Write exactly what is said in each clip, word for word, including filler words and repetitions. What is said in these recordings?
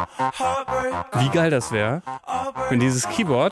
Wie geil das wäre, wenn dieses Keyboard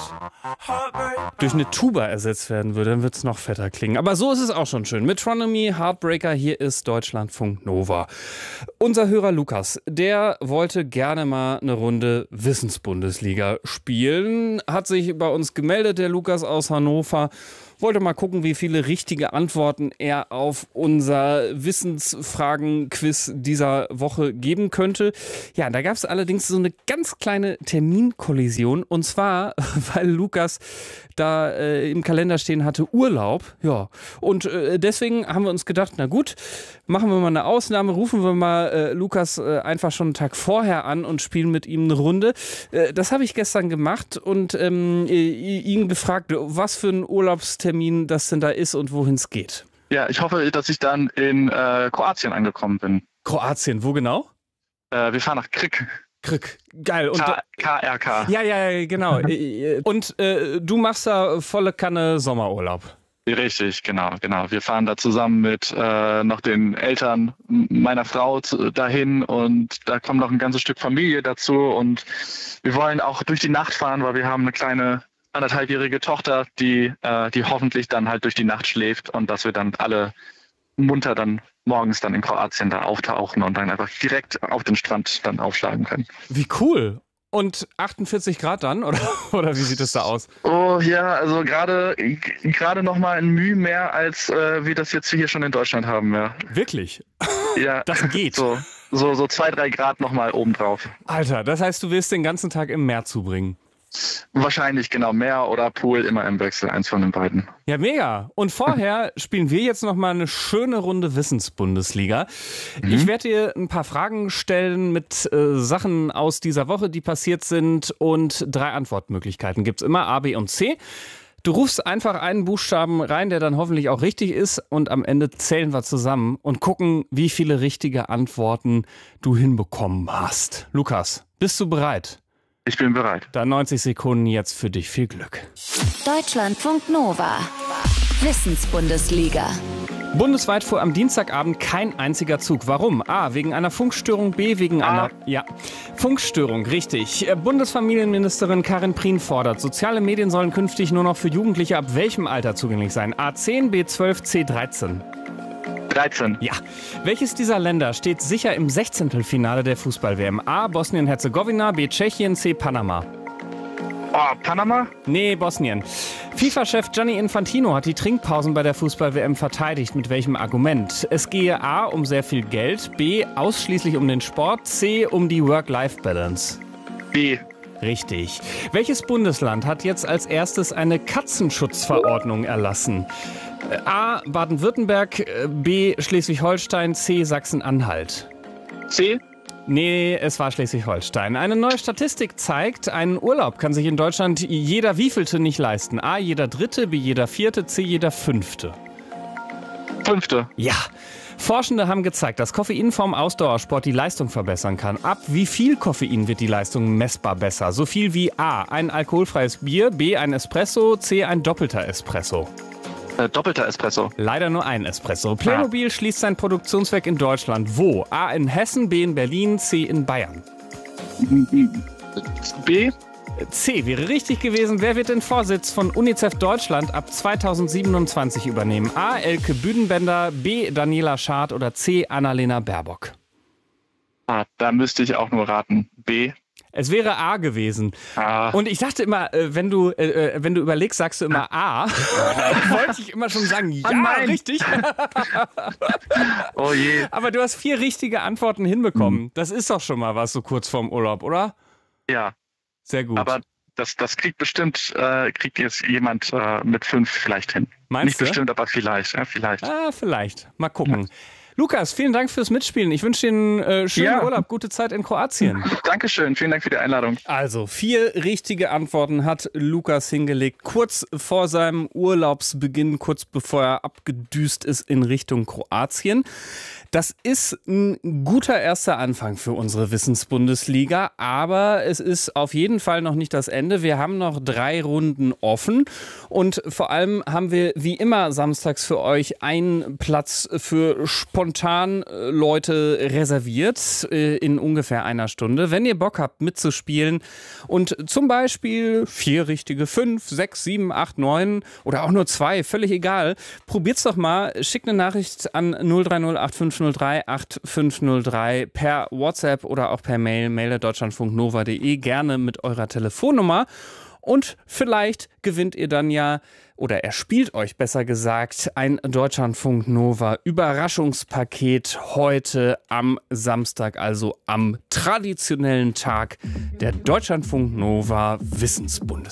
durch eine Tuba ersetzt werden würde, dann wird es noch fetter klingen. Aber so ist es auch schon schön. Metronomy, Heartbreaker, hier ist Deutschlandfunk Nova. Unser Hörer Lukas, der wollte gerne mal eine Runde Wissensbundesliga spielen, hat sich bei uns gemeldet, der Lukas aus Hannover. Wollte mal gucken, wie viele richtige Antworten er auf unser Wissensfragen-Quiz dieser Woche geben könnte. Ja, da gab es allerdings so eine ganz kleine Terminkollision. Und zwar, weil Lukas da äh, im Kalender stehen hatte Urlaub. Ja, und äh, deswegen haben wir uns gedacht, na gut, machen wir mal eine Ausnahme, rufen wir mal äh, Lukas äh, einfach schon einen Tag vorher an und spielen mit ihm eine Runde. Äh, das habe ich gestern gemacht und ähm, ihn gefragt, was für ein Urlaubstermin das denn da ist und wohin es geht. Ja, ich hoffe, dass ich dann in äh, Kroatien angekommen bin. Kroatien, wo genau? Äh, wir fahren nach Krk. Krk, geil. Und K R K. Ja, ja, genau. Und äh, du machst da volle Kanne Sommerurlaub. Richtig, genau, genau. Wir fahren da zusammen mit äh, noch den Eltern meiner Frau zu, dahin und da kommt noch ein ganzes Stück Familie dazu und wir wollen auch durch die Nacht fahren, weil wir haben eine kleine anderthalbjährige Tochter, die, äh, die hoffentlich dann halt durch die Nacht schläft und dass wir dann alle munter dann morgens dann in Kroatien da auftauchen und dann einfach direkt auf den Strand dann aufschlagen können. Wie cool! Und achtundvierzig Grad dann, oder, oder wie sieht es da aus? Oh ja, also gerade gerade noch mal ein Mühe mehr, als äh, wir das jetzt hier schon in Deutschland haben. Ja. Wirklich? Ja. Das geht? So, so, so zwei, drei Grad noch mal obendrauf. Alter, das heißt, du wirst den ganzen Tag im Meer zubringen? Wahrscheinlich, genau. Meer oder Pool, immer im Wechsel, eins von den beiden. Ja, mega. Und vorher spielen wir jetzt noch mal eine schöne Runde Wissensbundesliga. Mhm. Ich werde dir ein paar Fragen stellen mit äh, Sachen aus dieser Woche, die passiert sind und drei Antwortmöglichkeiten gibt's immer, A, B und C. Du rufst einfach einen Buchstaben rein, der dann hoffentlich auch richtig ist und am Ende zählen wir zusammen und gucken, wie viele richtige Antworten du hinbekommen hast. Lukas, bist du bereit? Ich bin bereit. Dann neunzig Sekunden jetzt für dich. Viel Glück. Deutschlandfunk Nova. Wissensbundesliga. Bundesweit fuhr am Dienstagabend kein einziger Zug. Warum? A, wegen einer Funkstörung, B, wegen A. einer... Ja, Funkstörung, richtig. Bundesfamilienministerin Karin Prien fordert, soziale Medien sollen künftig nur noch für Jugendliche ab welchem Alter zugänglich sein? A zehn, B zwölf, C dreizehn. dreizehn. Ja. Welches dieser Länder steht sicher im Sechzehntelfinale der Fußball-W M? A, Bosnien-Herzegowina, B, Tschechien, C, Panama. Oh, Panama? Nee, Bosnien. FIFA-Chef Gianni Infantino hat die Trinkpausen bei der Fußball-W M verteidigt. Mit welchem Argument? Es gehe A, um sehr viel Geld, B, ausschließlich um den Sport, C, um die Work-Life-Balance. B. Richtig. Welches Bundesland hat jetzt als erstes eine Katzenschutzverordnung erlassen? A, Baden-Württemberg, B, Schleswig-Holstein, C, Sachsen-Anhalt. C? Nee, es war Schleswig-Holstein. Eine neue Statistik zeigt, einen Urlaub kann sich in Deutschland jeder wievielte nicht leisten. A, jeder dritte, B, jeder vierte, C, jeder fünfte. Fünfte. Ja. Forschende haben gezeigt, dass Koffein vorm Ausdauersport die Leistung verbessern kann. Ab wie viel Koffein wird die Leistung messbar besser? So viel wie A, ein alkoholfreies Bier, B, ein Espresso, C, ein doppelter Espresso. Äh, doppelter Espresso. Leider nur ein Espresso. Playmobil ah. schließt sein Produktionswerk in Deutschland. Wo? A in Hessen, B in Berlin, C in Bayern. B? C wäre richtig gewesen. Wer wird den Vorsitz von UNICEF Deutschland ab zweitausendsiebenundzwanzig übernehmen? A, Elke Büdenbender, B, Daniela Schad oder C, Annalena Baerbock? Ah, da müsste ich auch nur raten. B. Es wäre A gewesen. Ah. Und ich dachte immer, wenn du, äh, wenn du überlegst, sagst du immer A. Wollte ich immer schon sagen, ja, oh richtig. Oh je. Aber du hast vier richtige Antworten hinbekommen. Hm. Das ist doch schon mal was so kurz vorm Urlaub, oder? Ja. Sehr gut. Aber das, das kriegt bestimmt, äh, kriegt jetzt jemand äh, mit fünf vielleicht hin. Meinst Nicht du? bestimmt, aber vielleicht. Ja, vielleicht. Ah, vielleicht. Mal gucken. Ja. Lukas, vielen Dank fürs Mitspielen. Ich wünsche dir einen äh, schönen ja. Urlaub, gute Zeit in Kroatien. Dankeschön, vielen Dank für die Einladung. Also, vier richtige Antworten hat Lukas hingelegt, kurz vor seinem Urlaubsbeginn, kurz bevor er abgedüst ist in Richtung Kroatien. Das ist ein guter erster Anfang für unsere Wissensbundesliga, aber es ist auf jeden Fall noch nicht das Ende. Wir haben noch drei Runden offen und vor allem haben wir wie immer samstags für euch einen Platz für spontan Leute reserviert in ungefähr einer Stunde. Wenn ihr Bock habt mitzuspielen und zum Beispiel vier richtige, fünf, sechs, sieben, acht, neun oder auch nur zwei, völlig egal, probiert's doch mal. Schickt eine Nachricht an null drei null acht fünf null drei acht fünf null drei per WhatsApp oder auch per Mail, mail at deutschlandfunknova punkt de, gerne mit eurer Telefonnummer. Und vielleicht gewinnt ihr dann ja, oder erspielt euch besser gesagt, ein Deutschlandfunk Nova Überraschungspaket heute am Samstag, also am traditionellen Tag der Deutschlandfunk Nova Wissensbundesliga.